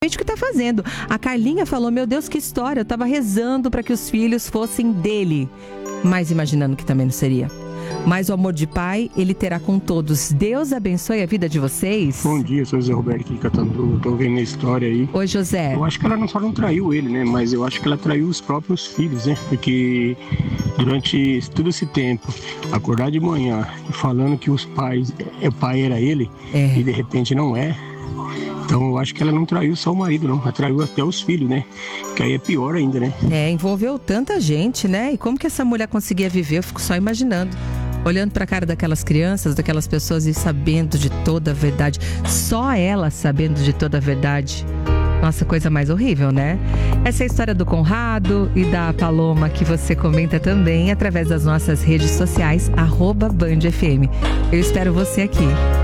o que está fazendo. A Carlinha falou, meu Deus, que história, eu estava rezando para que os filhos fossem dele, mas imaginando que também não seria. Mas o amor de pai, ele terá com todos. Deus abençoe a vida de vocês. Bom dia, sou José Roberto aqui, Catanduva. Tô vendo a história aí. Oi, José. Eu acho que ela só não traiu ele, né? Mas eu acho que ela traiu os próprios filhos, né? Porque durante todo esse tempo, acordar de manhã falando que o pai era ele, e de repente não é. Então eu acho que ela não traiu só o marido, não. Ela traiu até os filhos, né? Que aí é pior ainda, né? Envolveu tanta gente, né? E como que essa mulher conseguia viver? Eu fico só imaginando. Olhando para a cara daquelas crianças, daquelas pessoas e sabendo de toda a verdade. Só ela sabendo de toda a verdade. Nossa, coisa mais horrível, né? Essa é a história do Conrado e da Paloma que você comenta também através das nossas redes sociais, @BandFM. Eu espero você aqui.